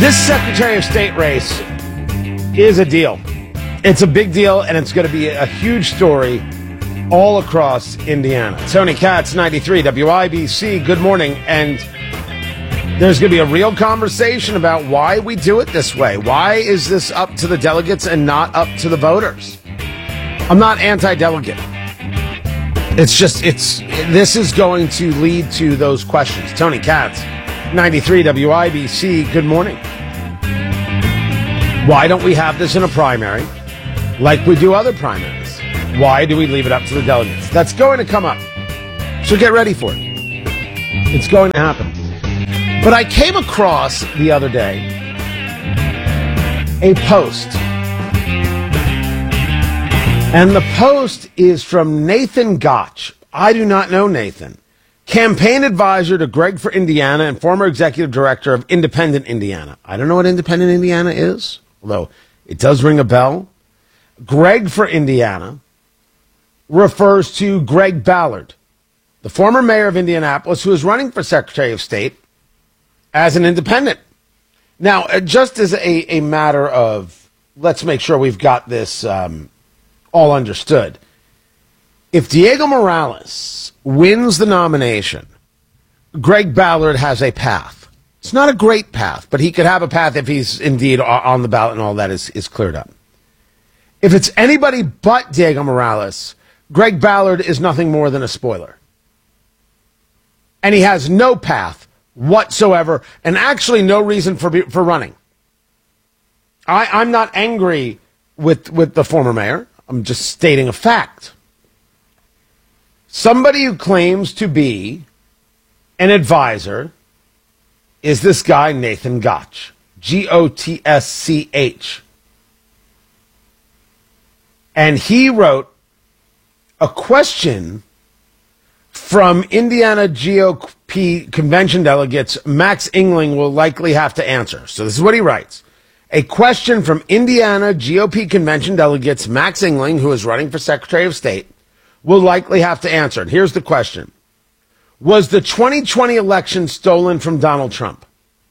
This Secretary of State race is a deal. It's a big deal, and it's going to be a huge story all across Indiana. Tony Katz, 93 WIBC, good morning. And there's going to be a real conversation about why we do it this way. Why is this up to the delegates and not up to the voters? I'm not anti-delegate. This is going to lead to those questions. Tony Katz, 93 WIBC, good morning. Why don't we have this in a primary like we do other primaries? Why do we leave it up to the delegates? That's going to come up. So get ready for it. It's going to happen. But I came across the other day a post. And the post is from Nathan Gotch. I do not know Nathan. Campaign advisor to Greg for Indiana and former executive director of Independent Indiana. I don't know what Independent Indiana is, although it does ring a bell. Greg for Indiana refers to Greg Ballard, the former mayor of Indianapolis, who is running for Secretary of State as an independent. Now, just as a matter of, let's make sure we've got this all understood. If Diego Morales wins the nomination, Greg Ballard has a path. It's not a great path, but he could have a path if he's indeed on the ballot and all that is cleared up. If it's anybody but Diego Morales, Greg Ballard is nothing more than a spoiler. And he has no path whatsoever and actually no reason for running. I'm not angry with the former mayor. I'm just stating a fact. Somebody who claims to be an advisor is this guy, Nathan Gotch. Gotsch. And he wrote a question from Indiana GOP convention delegates Max Engling will likely have to answer. So this is what he writes. A question from Indiana GOP convention delegates Max Engling, who is running for Secretary of State, will likely have to answer. And here's the question. Was the 2020 election stolen from Donald Trump?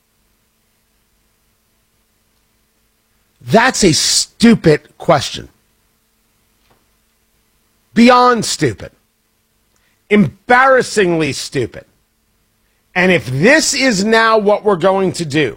That's a stupid question. Beyond stupid. Embarrassingly stupid. And if this is now what we're going to do,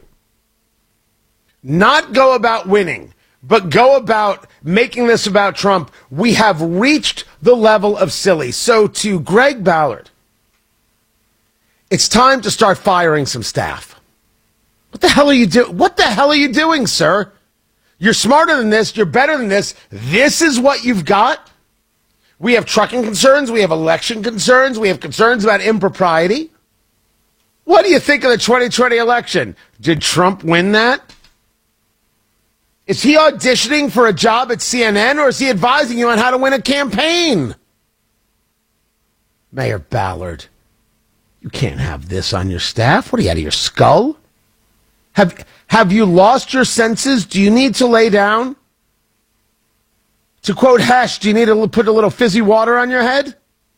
not go about winning, but go about making this about Trump, we have reached the level of silly. So to Greg Ballard, it's time to start firing some staff. What the hell are you doing? What the hell are you doing, sir? You're smarter than this. You're better than this. This is what you've got? We have trucking concerns. We have election concerns. We have concerns about impropriety. What do you think of the 2020 election? Did Trump win that? Is he auditioning for a job at CNN, or is he advising you on how to win a campaign? Mayor Ballard, you can't have this on your staff. What are you, out of your skull? Have you lost your senses? Do you need to lay down? To quote Hesh, do you need to put a little fizzy water on your head?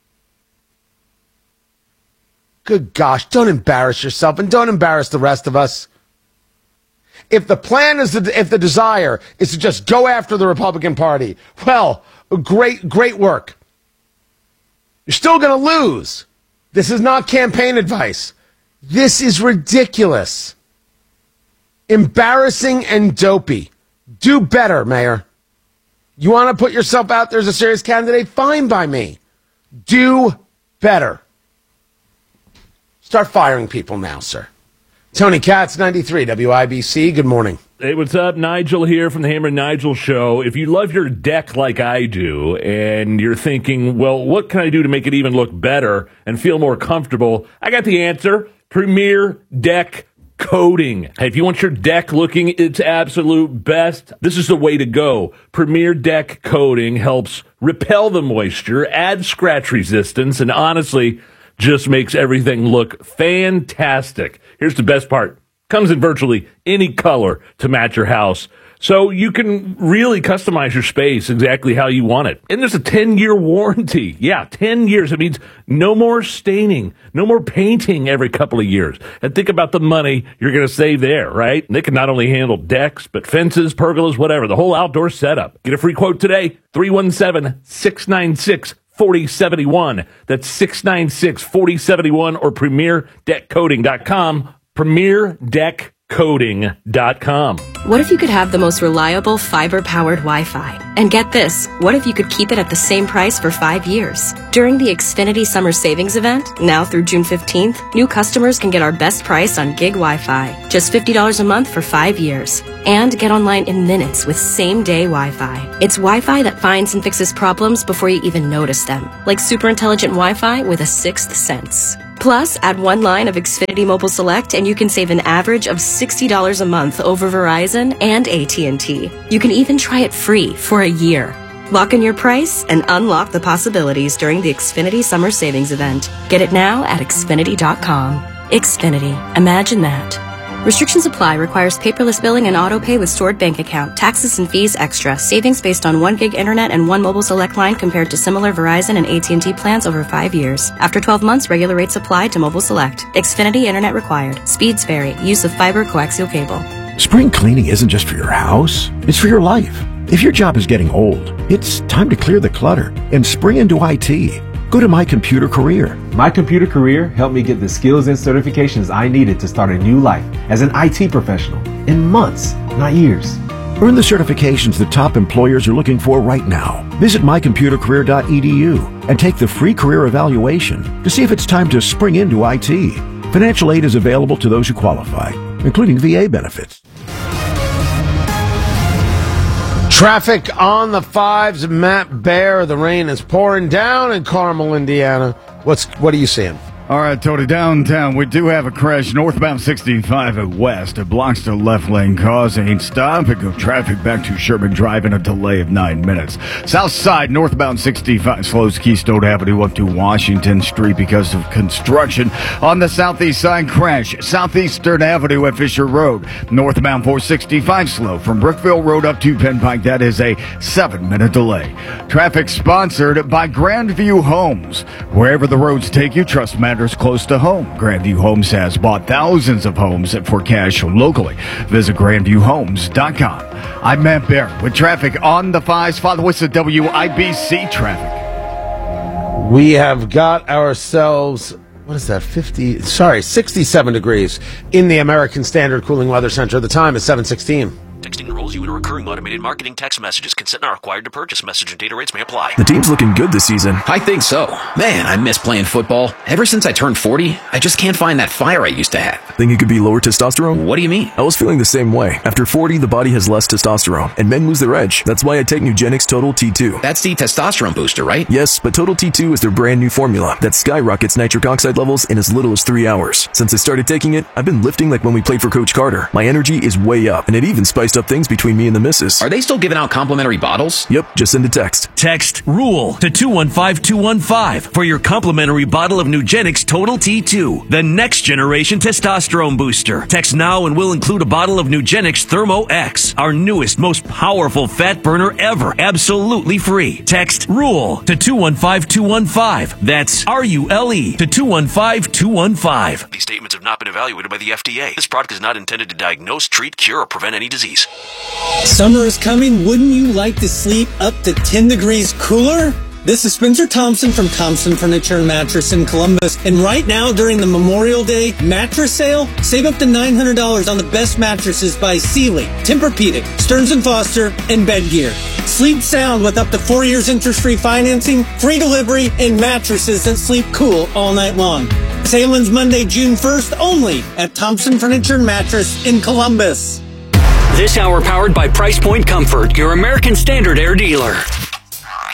Good gosh, don't embarrass yourself and don't embarrass the rest of us. If the plan is, if the desire is to just go after the Republican Party, well, great work. You're still going to lose. This is not campaign advice. This is ridiculous. Embarrassing and dopey. Do better, Mayor. You want to put yourself out there as a serious candidate? Fine by me. Do better. Start firing people now, sir. Tony Katz, 93 WIBC. Good morning. Hey, what's up? Nigel here from the Hammer and Nigel Show. If you love your deck like I do, and you're thinking, well, what can I do to make it even look better and feel more comfortable? I got the answer. Premier Deck Coating. Hey, if you want your deck looking its absolute best, this is the way to go. Premier Deck Coating helps repel the moisture, add scratch resistance, and honestly, just makes everything look fantastic. Here's the best part. Comes in virtually any color to match your house. So you can really customize your space exactly how you want it. And there's a 10-year warranty. Yeah, 10 years. It means no more staining, no more painting every couple of years. And think about the money you're going to save there, right? And they can not only handle decks, but fences, pergolas, whatever, the whole outdoor setup. Get a free quote today, 317-696-4071. That's 696-4071 or PremierDeckCoating.com. PremierDeckCoating.com. What if you could have the most reliable fiber-powered Wi-Fi? And get this, what if you could keep it at the same price for 5 years? During the Xfinity Summer Savings Event, now through June 15th, new customers can get our best price on gig Wi-Fi, just $50 a month for 5 years. And get online in minutes with same-day Wi-Fi. It's Wi-Fi that finds and fixes problems before you even notice them, like super intelligent Wi-Fi with a sixth sense. Plus, add one line of Xfinity Mobile Select and you can save an average of $60 a month over Verizon and AT&T. You can even try it free for a year. Lock in your price and unlock the possibilities during the Xfinity Summer Savings Event. Get it now at Xfinity.com. Xfinity. Imagine that. Restrictions apply. Requires paperless billing and auto pay with stored bank account. Taxes and fees extra. Savings based on 1 gig internet and 1 mobile select line compared to similar Verizon and AT&T plans over 5 years. After 12 months, regular rates apply to mobile select. Xfinity internet required. Speeds vary. Use of fiber coaxial cable. Spring cleaning isn't just for your house. It's for your life. If your job is getting old, it's time to clear the clutter and spring into IT. Go to My Computer Career. My Computer Career helped me get the skills and certifications I needed to start a new life as an IT professional in months, not years. Earn the certifications that top employers are looking for right now. Visit mycomputercareer.edu and take the free career evaluation to see if it's time to spring into IT. Financial aid is available to those who qualify, including VA benefits. Traffic on the 5s, Matt Bear. The rain is pouring down in Carmel, Indiana. What are you seeing? All right, Tony, downtown, we do have a crash northbound 65 at West. It blocks the left lane, causing stopping of traffic back to Sherman Drive and a delay of 9 minutes. South side, northbound 65 slows Keystone Avenue up to Washington Street because of construction. On the southeast side, crash Southeastern Avenue at Fisher Road. Northbound 465 slow from Brookville Road up to Penn Pike. That is a 7-minute delay. Traffic sponsored by Grandview Homes. Wherever the roads take you, trust matters close to home. Grandview Homes has bought thousands of homes for cash locally. Visit grandviewhomes.com. I'm Matt Bear with traffic on the 5s. Father, what's the WIBC traffic? We have got ourselves, what is that, 67 degrees in the American Standard Cooling Weather Center. The time is 7:16. Texting enrolls you in a recurring automated marketing text messages. Consent not required to purchase. Message and data rates may apply. The team's looking good this season. I think so. Man, I miss playing football. Ever since I turned 40, I just can't find that fire I used to have. Think it could be lower testosterone? What do you mean? I was feeling the same way. After 40, the body has less testosterone, and men lose their edge. That's why I take Nugenix Total T2. That's the testosterone booster, right? Yes, but Total T2 is their brand new formula that skyrockets nitric oxide levels in as little as 3 hours. Since I started taking it, I've been lifting like when we played for Coach Carter. My energy is way up, and it even spiced up things between me and the missus. Are they still giving out complimentary bottles? Yep, just send a text. Text RULE to 215215 for your complimentary bottle of Nugenix Total T2, the next generation testosterone booster. Text now and we'll include a bottle of Nugenix Thermo X, our newest, most powerful fat burner ever, absolutely free. Text RULE to 215215. That's RULE to 215215. These statements have not been evaluated by the FDA. This product is not intended to diagnose, treat, cure, or prevent any disease. Summer is coming. Wouldn't you like to sleep up to 10 degrees cooler? This is Spencer Thompson from Thompson Furniture and Mattress in Columbus. And right now, during the Memorial Day mattress sale, save up to $900 on the best mattresses by Sealy, Tempur-Pedic, Stearns & Foster, and Bedgear. Sleep sound with up to 4 years interest-free financing, free delivery, and mattresses that sleep cool all night long. Sale ends Monday, June 1st, only at Thompson Furniture and Mattress in Columbus. This hour powered by Price Point Comfort, your American Standard Air dealer.